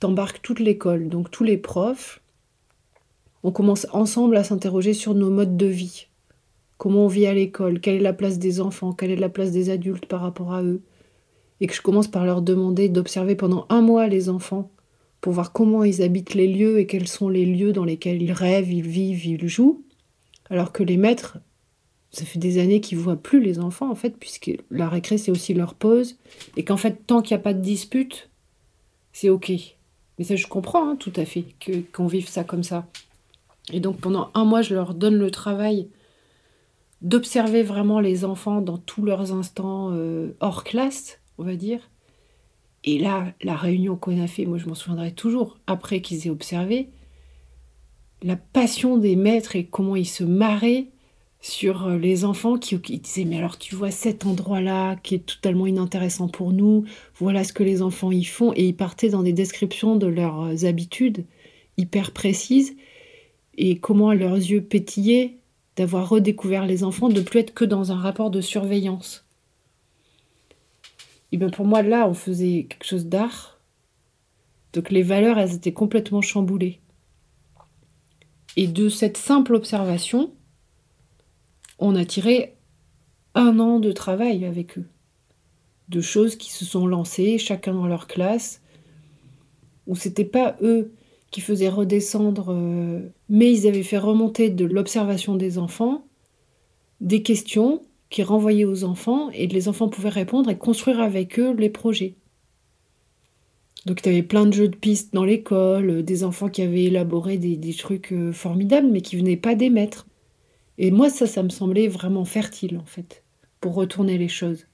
t'embarques toute l'école, donc tous les profs. On commence ensemble à s'interroger sur nos modes de vie. Comment on vit à l'école, quelle est la place des enfants, quelle est la place des adultes par rapport à eux. Et que je commence par leur demander d'observer pendant 1 mois les enfants pour voir comment ils habitent les lieux et quels sont les lieux dans lesquels ils rêvent, ils vivent, ils jouent. Alors que les maîtres, ça fait des années qu'ils ne voient plus les enfants, en fait, puisque la récré, c'est aussi leur pause. Et qu'en fait, tant qu'il n'y a pas de dispute, c'est OK. Mais ça, je comprends tout à fait qu'on vive ça comme ça. Et donc, pendant 1 mois, je leur donne le travail d'observer vraiment les enfants dans tous leurs instants hors classe, on va dire. Et là, la réunion qu'on a fait, moi je m'en souviendrai toujours, après qu'ils aient observé, la passion des maîtres et comment ils se marraient sur les enfants qui disaient « Mais alors tu vois cet endroit-là qui est totalement inintéressant pour nous, voilà ce que les enfants y font » et ils partaient dans des descriptions de leurs habitudes hyper précises et comment leurs yeux pétillaient d'avoir redécouvert les enfants, de ne plus être que dans un rapport de surveillance. Et bien pour moi, là, on faisait quelque chose d'art. Donc les valeurs, elles étaient complètement chamboulées. Et de cette simple observation, on a tiré 1 an de travail avec eux. De choses qui se sont lancées, chacun dans leur classe, où c'était pas eux qui faisaient redescendre, mais ils avaient fait remonter de l'observation des enfants des questions qui renvoyaient aux enfants, et les enfants pouvaient répondre et construire avec eux les projets. Donc tu avais plein de jeux de pistes dans l'école, des enfants qui avaient élaboré des trucs formidables, mais qui venaient pas des maîtres. Et moi, ça me semblait vraiment fertile, en fait, pour retourner les choses.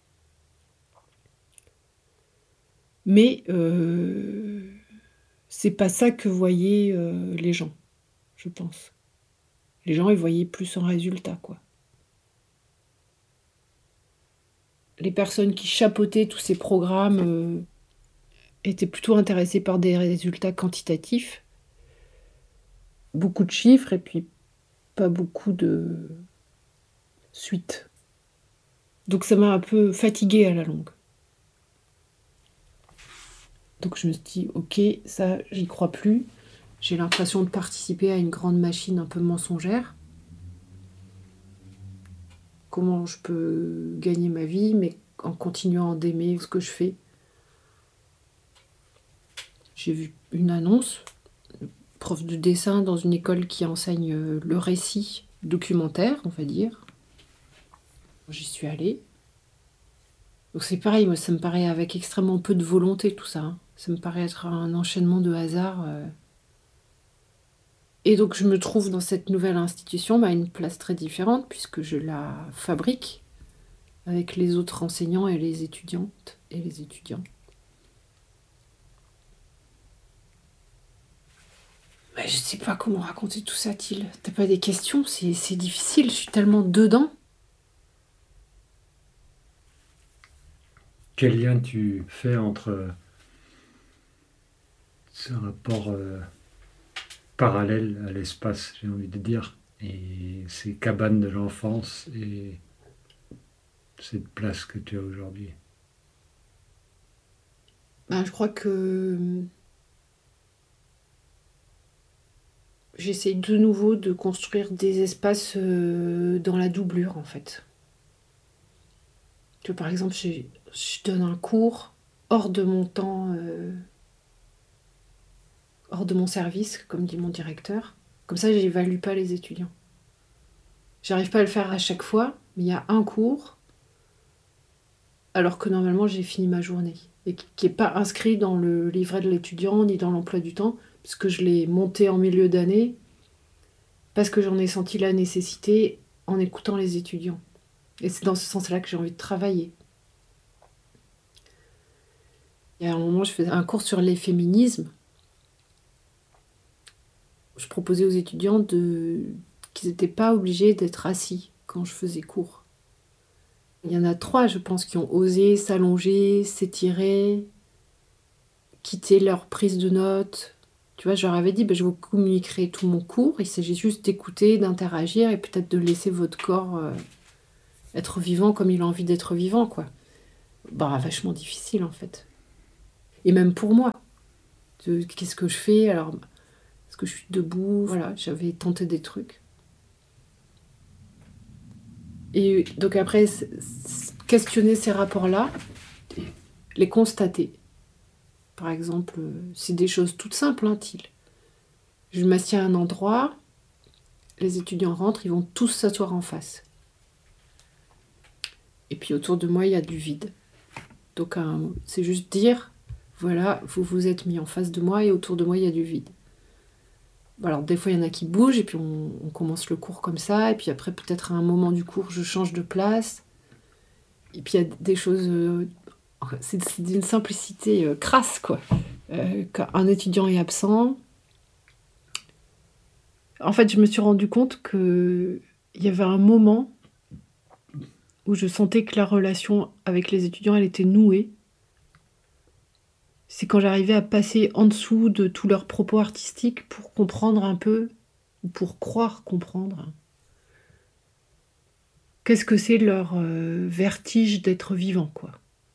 Mais c'est pas ça que voyaient les gens, je pense. Les gens, ils voyaient plus un résultat, quoi. Les personnes qui chapeautaient tous ces programmes étaient plutôt intéressées par des résultats quantitatifs. Beaucoup de chiffres et puis pas beaucoup de suite. Donc ça m'a un peu fatiguée à la longue. Donc je me suis dit, ok, ça, j'y crois plus. J'ai l'impression de participer à une grande machine un peu mensongère. Comment je peux gagner ma vie, mais en continuant d'aimer ce que je fais. J'ai vu une annonce, prof de dessin dans une école qui enseigne le récit documentaire, on va dire. J'y suis allée. Donc c'est pareil, moi ça me paraît avec extrêmement peu de volonté tout ça. Ça me paraît être un enchaînement de hasard. Et donc je me trouve dans cette nouvelle institution à une place très différente puisque je la fabrique avec les autres enseignants et les étudiantes et les étudiants. Mais je sais pas comment raconter tout ça, Thiel. T'as pas des questions? C'est difficile, je suis tellement dedans. Quel lien tu fais entre ce rapport parallèle à l'espace, j'ai envie de dire, et ces cabanes de l'enfance et cette place que tu as aujourd'hui? Je crois que j'essaie de nouveau de construire des espaces dans la doublure, en fait. Tu vois, par exemple, je donne un cours hors de mon temps, hors de mon service, comme dit mon directeur. Comme ça, je n'évalue pas les étudiants. J'arrive pas à le faire à chaque fois, mais il y a un cours, alors que normalement, j'ai fini ma journée. Et qui n'est pas inscrit dans le livret de l'étudiant, ni dans l'emploi du temps, puisque je l'ai monté en milieu d'année, parce que j'en ai senti la nécessité en écoutant les étudiants. Et c'est dans ce sens-là que j'ai envie de travailler. Il y a un moment, je faisais un cours sur les féminismes. Je proposais aux étudiants qu'ils n'étaient pas obligés d'être assis quand je faisais cours. Il y en a 3, je pense, qui ont osé s'allonger, s'étirer, quitter leur prise de notes. Tu vois, je leur avais dit, je vous communiquerai tout mon cours. Il s'agit juste d'écouter, d'interagir et peut-être de laisser votre corps être vivant comme il a envie d'être vivant, quoi. Vachement difficile, en fait. Et même pour moi. de qu'est-ce que je fais, alors est-ce que je suis debout, voilà, j'avais tenté des trucs. Et donc après, questionner ces rapports-là, les constater. Par exemple, c'est des choses toutes simples, hein, je m'assieds à un endroit, les étudiants rentrent, ils vont tous s'asseoir en face. Et puis autour de moi, il y a du vide. Donc c'est juste dire, voilà, vous vous êtes mis en face de moi et autour de moi, il y a du vide. Alors des fois, il y en a qui bougent et puis on commence le cours comme ça. Et puis après, peut-être à un moment du cours, je change de place. Et puis il y a des choses... c'est d'une simplicité crasse, quoi. Quand un étudiant est absent... En fait, je me suis rendu compte qu'il y avait un moment où je sentais que la relation avec les étudiants, elle était nouée. C'est quand j'arrivais à passer en dessous de tous leurs propos artistiques pour comprendre un peu, ou pour croire comprendre, qu'est-ce que c'est leur vertige d'être vivant, quoi.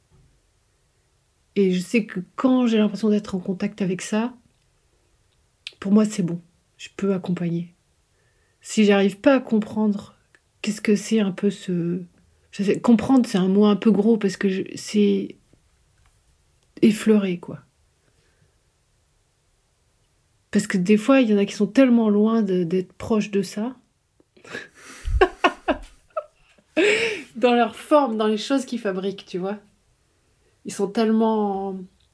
Et je sais que quand j'ai l'impression d'être en contact avec ça, pour moi, c'est bon. Je peux accompagner. Si j'arrive pas à comprendre qu'est-ce que c'est un peu ce... comprendre, c'est un mot un peu gros parce que c'est effleurer, quoi. Parce que des fois, il y en a qui sont tellement loin d'être proches de ça. Dans leur forme, dans les choses qu'ils fabriquent, tu vois. Ils sont tellement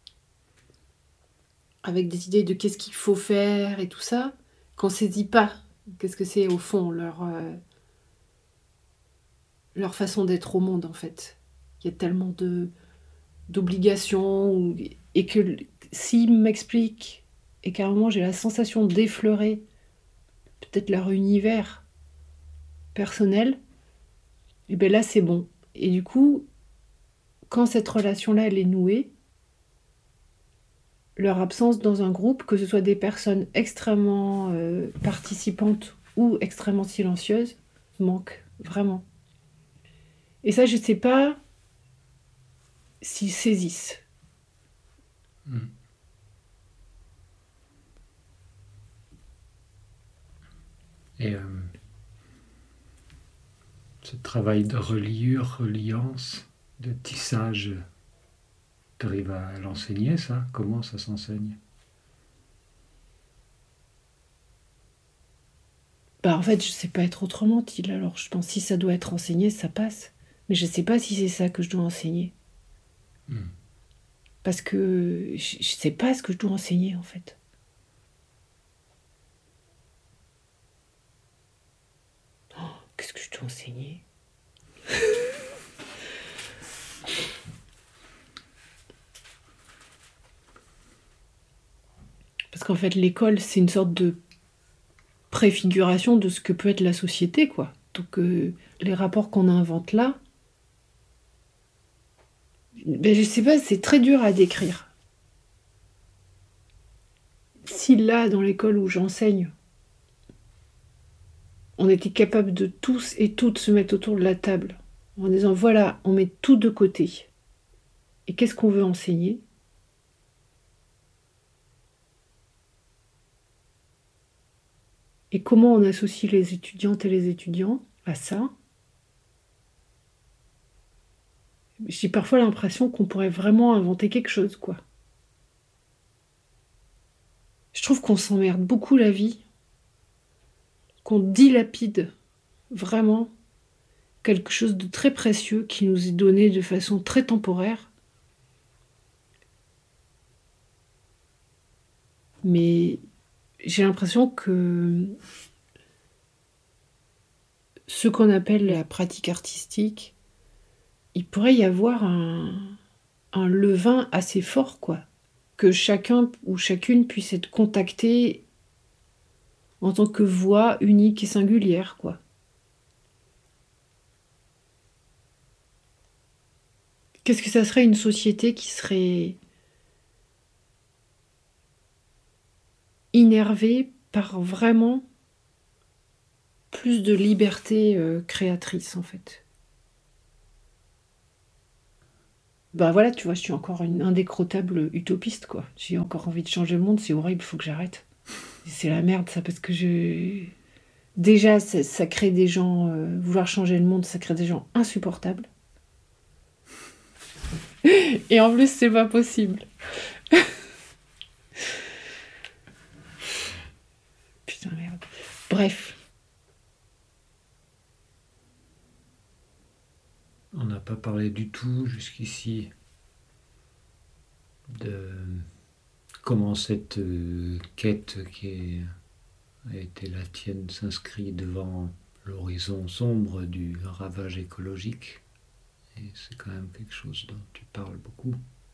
avec des idées de qu'est-ce qu'il faut faire et tout ça, qu'on ne saisit pas qu'est-ce que c'est au fond, leur façon d'être au monde, en fait. Il y a tellement d'obligations, et que s'ils m'expliquent, et qu'à un moment j'ai la sensation d'effleurer peut-être leur univers personnel, et bien là c'est bon. Et du coup, quand cette relation-là elle est nouée, leur absence dans un groupe, que ce soit des personnes extrêmement participantes ou extrêmement silencieuses, manque vraiment. Et ça, je ne sais pas s'ils saisissent. Et ce travail de reliure, reliance, de tissage, tu arrives à l'enseigner, ça? Comment ça s'enseigne? En fait, je sais pas être autrement, Thiel. Alors, je pense que si ça doit être enseigné, ça passe. Mais je sais pas si c'est ça que je dois enseigner. Parce que je sais pas ce que je dois enseigner, en fait. Oh, qu'est-ce que je dois enseigner? Parce qu'en fait, l'école, c'est une sorte de préfiguration de ce que peut être la société, quoi. Donc, les rapports qu'on invente là, je sais pas, c'est très dur à décrire. Si là, dans l'école où j'enseigne, on était capable de tous et toutes se mettre autour de la table en disant voilà, on met tout de côté. Et qu'est-ce qu'on veut enseigner? Et comment on associe les étudiantes et les étudiants à ça? J'ai parfois l'impression qu'on pourrait vraiment inventer quelque chose, quoi. Je trouve qu'on s'emmerde beaucoup la vie, qu'on dilapide vraiment quelque chose de très précieux qui nous est donné de façon très temporaire. Mais j'ai l'impression que ce qu'on appelle la pratique artistique, il pourrait y avoir un levain assez fort, quoi. Que chacun ou chacune puisse être contacté en tant que voix unique et singulière, quoi. Qu'est-ce que ça serait une société qui serait innervée par vraiment plus de liberté créatrice, en fait? Bah voilà, tu vois, je suis encore une indécrottable utopiste, quoi. J'ai encore envie de changer le monde, c'est horrible, faut que j'arrête. C'est la merde, ça, parce que déjà, ça crée des gens... vouloir changer le monde, ça crée des gens insupportables. Et en plus, c'est pas possible. Putain, merde. Bref. On n'a pas parlé du tout jusqu'ici de comment cette quête a été la tienne s'inscrit devant l'horizon sombre du ravage écologique. Et c'est quand même quelque chose dont tu parles beaucoup.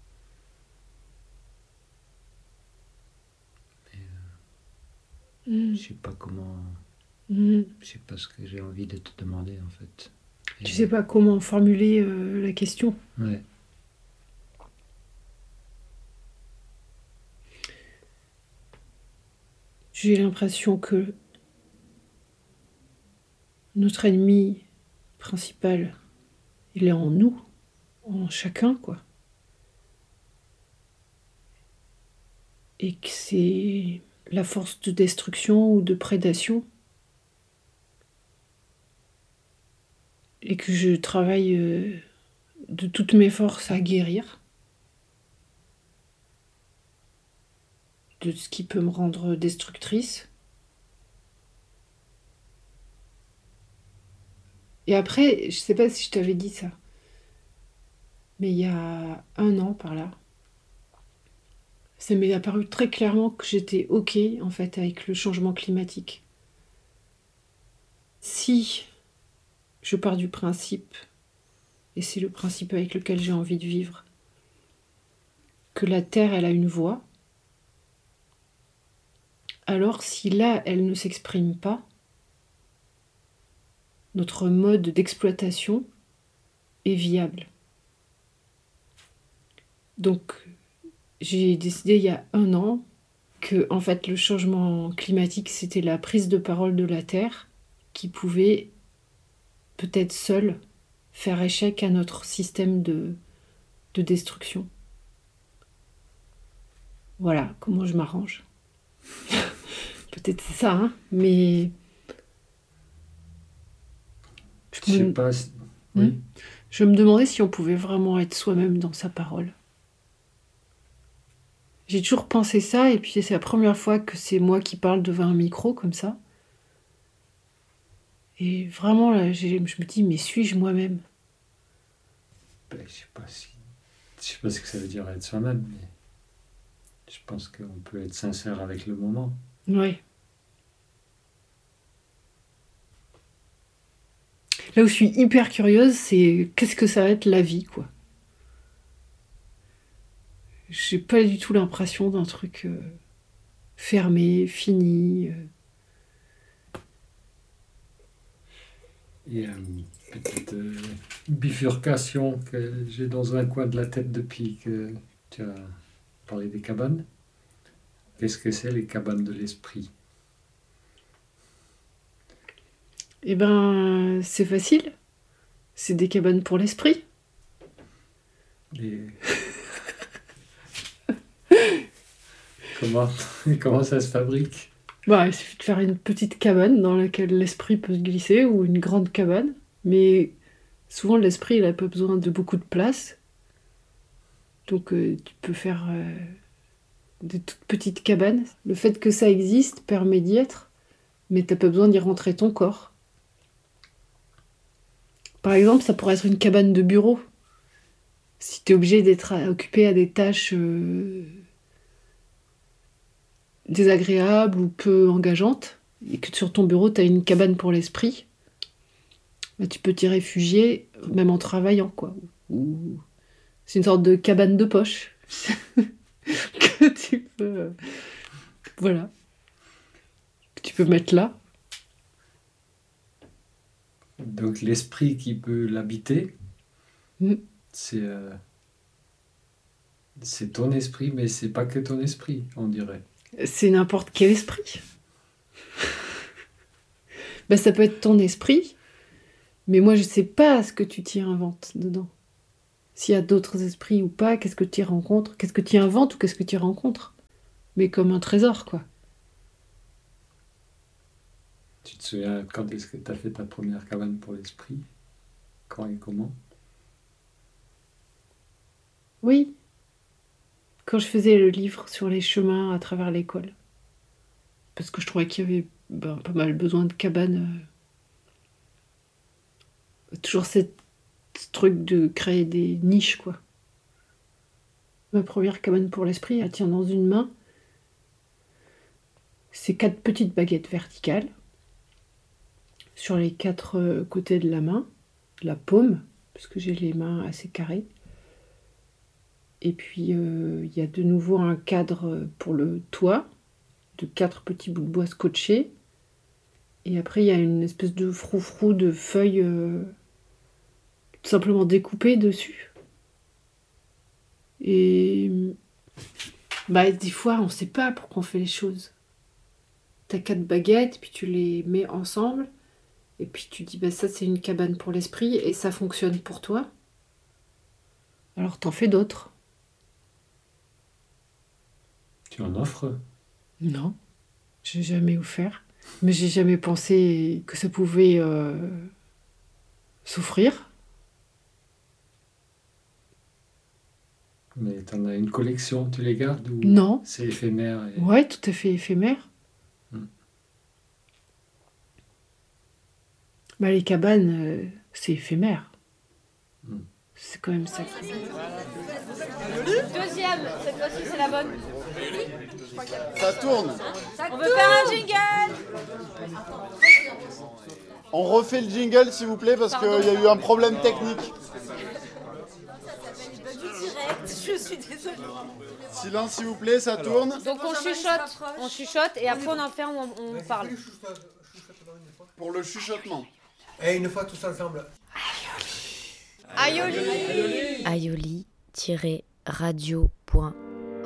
Je sais pas comment... Je sais pas ce que j'ai envie de te demander en fait. Et Tu sais pas comment formuler la question. ouais. J'ai l'impression que notre ennemi principal, il est en nous, en chacun, quoi. Et que c'est la force de destruction ou de prédation. Et que je travaille de toutes mes forces à guérir de ce qui peut me rendre destructrice. Et après, je sais pas si je t'avais dit ça, mais il y a 1 an par là, ça m'est apparu très clairement que j'étais OK en fait avec le changement climatique. Si je pars du principe, et c'est le principe avec lequel j'ai envie de vivre, que la Terre elle a une voix, alors si là elle ne s'exprime pas, notre mode d'exploitation est viable. Donc j'ai décidé il y a 1 an que en fait le changement climatique c'était la prise de parole de la Terre qui pouvait peut-être seule faire échec à notre système de destruction. Voilà comment je m'arrange. Peut-être c'est ça, hein, mais Je sais pas. Oui. Je me demandais si on pouvait vraiment être soi-même dans sa parole. J'ai toujours pensé ça, et puis c'est la première fois que c'est moi qui parle devant un micro comme ça. Et vraiment, là, je me dis, mais suis-je moi-même? Ben, je sais pas ce que ça veut dire être soi-même, mais je pense qu'on peut être sincère avec le moment. Ouais. Là où je suis hyper curieuse, c'est qu'est-ce que ça va être la vie, quoi. J'ai pas du tout l'impression d'un truc fermé, fini. Il y a une petite bifurcation que j'ai dans un coin de la tête depuis que tu as parlé des cabanes. Qu'est-ce que c'est les cabanes de l'esprit? Eh ben, c'est facile. C'est des cabanes pour l'esprit. Et... comment ça se fabrique? Bah, il suffit de faire une petite cabane dans laquelle l'esprit peut se glisser, ou une grande cabane. Mais souvent, l'esprit, il n'a pas besoin de beaucoup de place. Donc, tu peux faire des toutes petites cabanes. Le fait que ça existe permet d'y être, mais t'as pas besoin d'y rentrer ton corps. Par exemple, ça pourrait être une cabane de bureau. Si t'es obligé d'être occupé à des tâches désagréables ou peu engageantes, et que sur ton bureau, t'as une cabane pour l'esprit, bah, tu peux t'y réfugier, même en travaillant, quoi. Ou... C'est une sorte de cabane de poche que tu peux... voilà. Que tu peux mettre là. Donc l'esprit qui peut l'habiter, Mm. c'est ton esprit, mais c'est pas que ton esprit, on dirait. C'est n'importe quel esprit. Bah, ça peut être ton esprit, mais moi je sais pas ce que tu t'y inventes dedans. s'il y a d'autres esprits ou pas, qu'est-ce que tu y rencontres, qu'est-ce que tu y inventes ou qu'est-ce que tu y rencontres. Mais comme un trésor, quoi. Tu te souviens quand est-ce que tu as fait ta première cabane pour l'esprit? Quand et comment? Oui, quand je faisais le livre sur les chemins à travers l'école. Parce que je trouvais qu'il y avait pas mal besoin de cabanes. Toujours ce truc de créer des niches, quoi. Ma première cabane pour l'esprit, elle tient dans une main. C'est 4 petites baguettes verticales sur les 4 côtés de la main, de la paume, parce que j'ai les mains assez carrées. Et puis il y a de nouveau un cadre pour le toit, de 4 petits bouts de bois scotchés. Et après il y a une espèce de froufrou de feuilles tout simplement découpées dessus. Et des fois on sait pas pourquoi on fait les choses. T'as 4 baguettes, puis tu les mets ensemble, et puis tu dis ça c'est une cabane pour l'esprit, et ça fonctionne pour toi. Alors t'en fais d'autres. Tu en offres? Non, j'ai jamais offert. Mais j'ai jamais pensé que ça pouvait souffrir. Mais t'en as une collection, tu les gardes ou Non. c'est éphémère Ouais, tout à fait éphémère. Les cabanes, c'est éphémère. C'est quand même ça. Deuxième, cette fois-ci c'est la bonne. Ça tourne. On veut faire un jingle. On refait le jingle s'il vous plaît parce qu'il y a eu un problème technique. Je suis désolée. Silence s'il vous plaît, ça tourne. Donc on chuchote et après on en fait on parle. Pour le chuchotement. Et une fois tous ensemble. Aioli. Aioli-radio.com